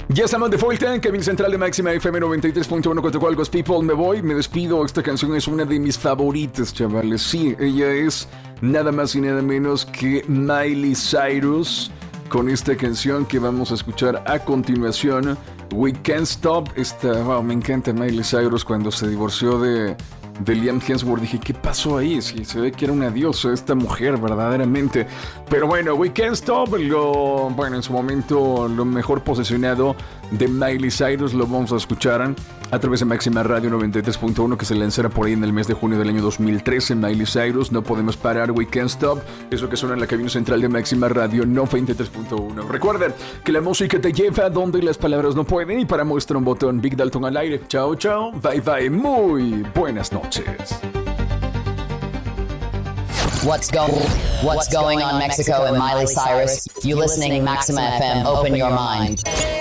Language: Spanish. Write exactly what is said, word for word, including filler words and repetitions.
Ya estamos de vuelta en Cabina Central de Máxima F M noventa y tres punto uno. Coatzacoalcos People, me voy, me despido. Esta canción es una de mis favoritas, chavales. Sí, ella es nada más y nada menos que Miley Cyrus, con esta canción que vamos a escuchar a continuación, We Can't Stop. Esta, wow, me encanta Miley Cyrus. Cuando se divorció de, de Liam Hemsworth, dije, ¿qué pasó ahí? Sí, se ve que era una diosa esta mujer, verdaderamente. Pero bueno, We Can't Stop, lo, bueno, en su momento lo mejor posicionado de Miley Cyrus, lo vamos a escuchar a través de Máxima Radio noventa y tres punto uno, que se lanzará por ahí en el mes de junio del año dos mil trece. Miley Cyrus, No Podemos Parar, We Can't Stop, eso que suena en la cabina central de Máxima Radio noventa y tres punto uno. Recuerden que la música te lleva donde las palabras no pueden, y para muestra un botón Big Dalton al aire. Chao, chao, bye bye, muy buenas noches. What's go What's going on Mexico and Miley Cyrus? You listening Maxima F M, open your mind.